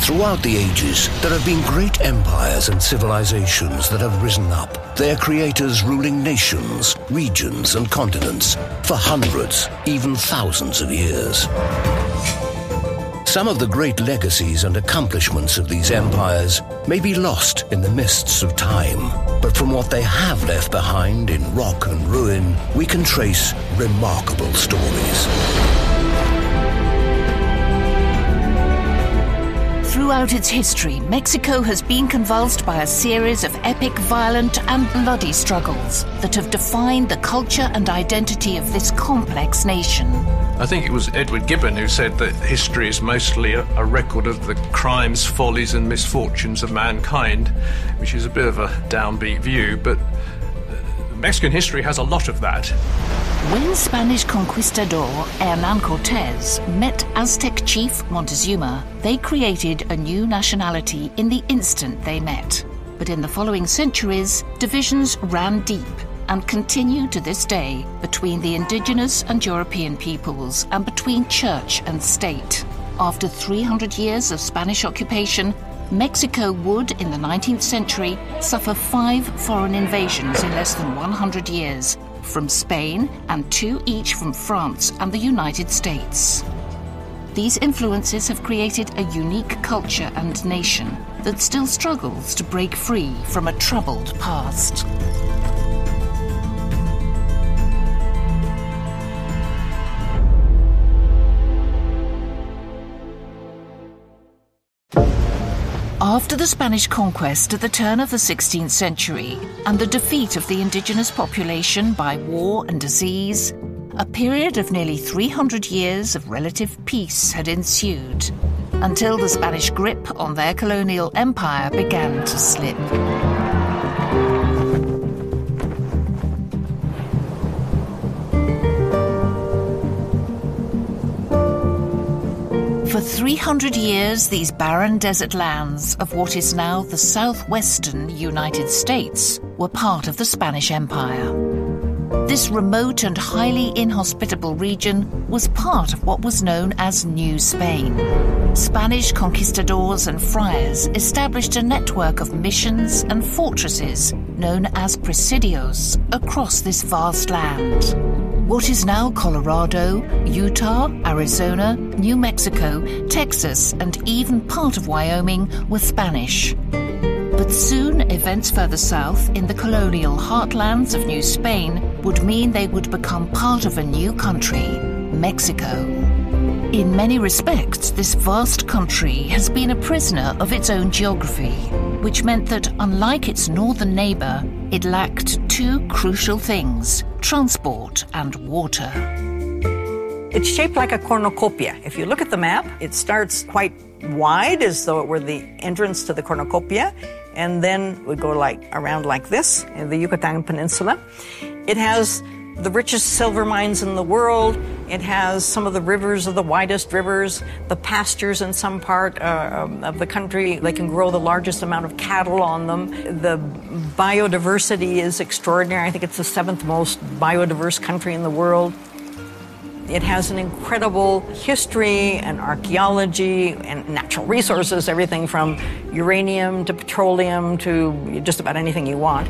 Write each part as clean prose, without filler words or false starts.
Throughout the ages, there have been great empires and civilizations that have risen up, their creators ruling nations, regions, and continents for hundreds, even thousands of years. Some of the great legacies and accomplishments of these empires may be lost in the mists of time, but from what they have left behind in rock and ruin, we can trace remarkable stories. Throughout its history, Mexico has been convulsed by a series of epic, violent and bloody struggles that have defined the culture and identity of this complex nation. I think it was Edward Gibbon who said that history is mostly a record of the crimes, follies and misfortunes of mankind, which is a bit of a downbeat view, but Mexican history has a lot of that. When Spanish conquistador Hernán Cortés met Aztec chief Montezuma, they created a new nationality in the instant they met. But in the following centuries, divisions ran deep and continue to this day between the indigenous and European peoples and between church and state. After 300 years of Spanish occupation, Mexico would, in the 19th century, suffer 5 foreign invasions in less than 100 years, from Spain and 2 each from France and the United States. These influences have created a unique culture and nation that still struggles to break free from a troubled past. After the Spanish conquest at the turn of the 16th century and the defeat of the indigenous population by war and disease, a period of nearly 300 years of relative peace had ensued, until the Spanish grip on their colonial empire began to slip. For 300 years, these barren desert lands of what is now the southwestern United States were part of the Spanish Empire. This remote and highly inhospitable region was part of what was known as New Spain. Spanish conquistadors and friars established a network of missions and fortresses known as presidios across this vast land. What is now Colorado, Utah, Arizona, New Mexico, Texas, and even part of Wyoming were Spanish. But soon, events further south in the colonial heartlands of New Spain would mean they would become part of a new country, Mexico. In many respects, this vast country has been a prisoner of its own geography, which meant that, unlike its northern neighbor, it lacked 2 crucial things: transport and water. It's shaped like a cornucopia. If you look at the map, it starts quite wide, as though it were the entrance to the cornucopia, and then would go around like this in the Yucatan Peninsula. It has the richest silver mines in the world. It has some of the rivers of the widest rivers, the pastures in some part of the country. They can grow the largest amount of cattle on them. The biodiversity is extraordinary. I think it's the 7th most biodiverse country in the world. It has an incredible history and archaeology and natural resources, everything from uranium to petroleum to just about anything you want.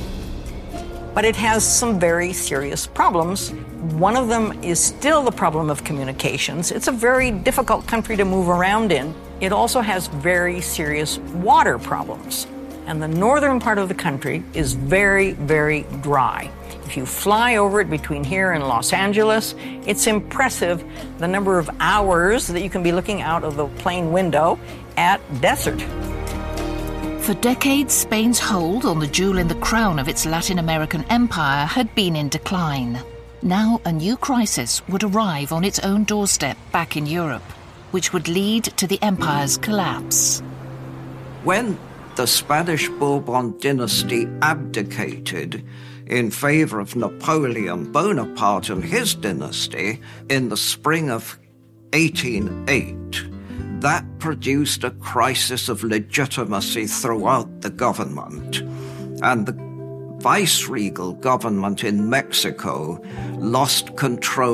But it has some very serious problems. One of them is still the problem of communications. It's a very difficult country to move around in. It also has very serious water problems. And the northern part of the country is very, very dry. If you fly over it between here and Los Angeles, it's impressive the number of hours that you can be looking out of the plane window at desert. For decades, Spain's hold on the jewel in the crown of its Latin American empire had been in decline. Now a new crisis would arrive on its own doorstep back in Europe, which would lead to the empire's collapse. When the Spanish Bourbon dynasty abdicated in favor of Napoleon Bonaparte and his dynasty in the spring of 1808, that produced a crisis of legitimacy throughout the government. And the viceregal government in Mexico lost control